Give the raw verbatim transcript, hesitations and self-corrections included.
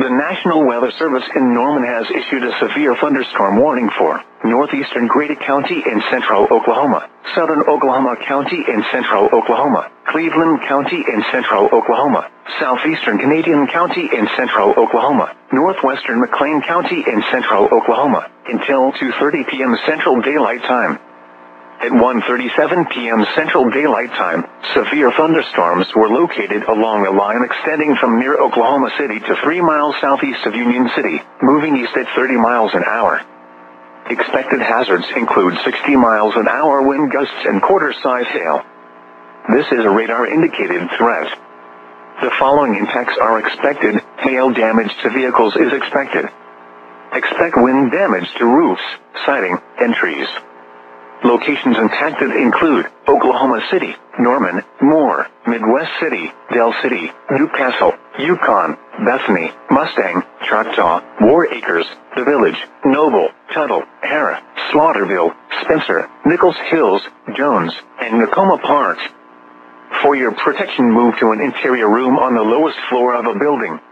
The National Weather Service in Norman has issued a severe thunderstorm warning for northeastern Grady County in central Oklahoma, southern Oklahoma County in central Oklahoma, Cleveland County in central Oklahoma, southeastern Canadian County in central Oklahoma, northwestern McLean County in central Oklahoma, until two thirty p m Central Daylight Time. At one thirty-seven p m Central Daylight Time, severe thunderstorms were located along a line extending from near Oklahoma City to three miles southeast of Union City, moving east at thirty miles an hour. Expected hazards include sixty miles an hour wind gusts and quarter-size hail. This is a radar-indicated threat. The following impacts are expected. Hail damage to vehicles is expected. Expect wind damage to roofs, siding, and trees. Locations impacted include Oklahoma City, Norman, Moore, Midwest City, Del City, Newcastle, Yukon, Bethany, Mustang, Choctaw, War Acres, The Village, Noble, Tuttle, Hara, Slaughterville, Spencer, Nichols Hills, Jones, and Nakoma Park. For your protection, move to an interior room on the lowest floor of a building.